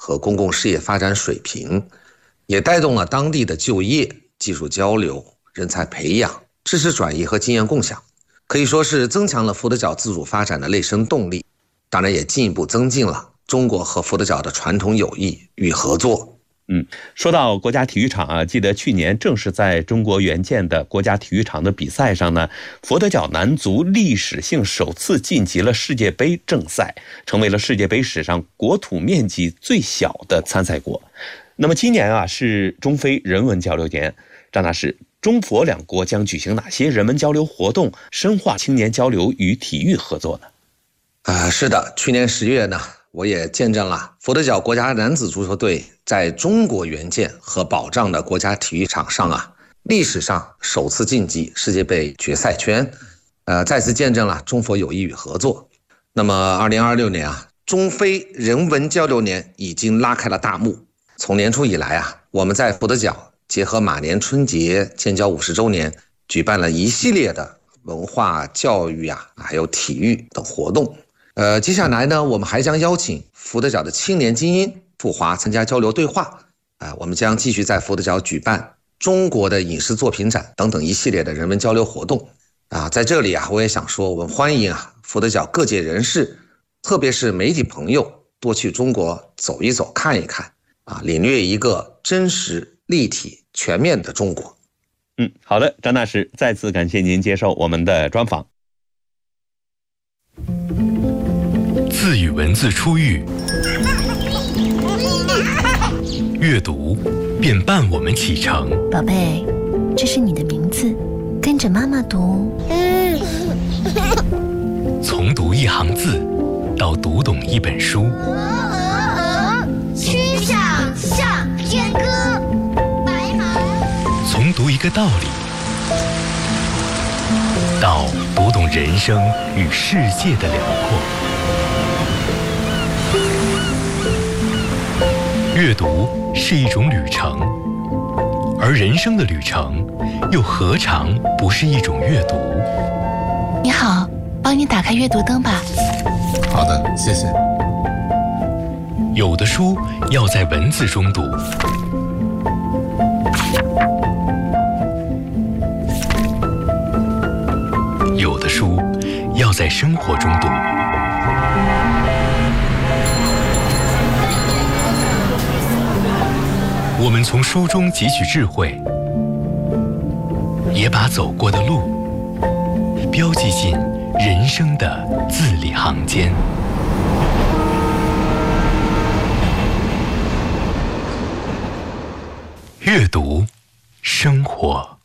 和公共事业发展水平，也带动了当地的就业、技术交流、人才培养、知识转移和经验共享，可以说是增强了佛得角自主发展的内生动力，当然也进一步增进了中国和佛得角的传统友谊与合作。 说到国家体育场啊，记得去年正是在中国援建的国家体育场的比赛上呢，佛得角男足历史性首次晋级了世界杯正赛，成为了世界杯史上国土面积最小的参赛国。那么今年啊是中非人文交流年，张大使，中佛两国将举行哪些人文交流活动，深化青年交流与体育合作呢？ 是的，去年10月呢，我也见证了佛得角国家男子足球队在中国援建和保障的国家体育场上啊，历史上首次晋级世界杯决赛圈，再次见证了中佛友谊与合作。那么2026年啊，中非人文交流年已经拉开了大幕。从年初以来啊，我们在佛得角结合马年春节建交50周年，举办了一系列的文化教育啊，还有体育等活动。接下来呢，我们还将邀请佛得角的青年精英赴华参加交流对话。我们将继续在佛得角举办中国的影视作品展等等一系列的人文交流活动。在这里啊，我也想说，我们欢迎佛得角各界人士，特别是媒体朋友，多去中国走一走、看一看，领略一个真实、立体、全面的中国。 好的，张大使，再次感谢您接受我们的专访。 字与文字初遇，阅读便伴我们启程。 宝贝，这是你的名字，跟着妈妈读。 从读一行字到读懂一本书， 曲项向天歌，白毛。 从读一个道理到读懂人生与世界的辽阔。阅读是一种旅程，而人生的旅程又何尝不是一种阅读？ 你好，帮你打开阅读灯吧。 好的，谢谢。 有的书要在文字中读，有的书要在生活中读。我们从书中汲取智慧，也把走过的路标记进人生的字里行间。阅读，生活。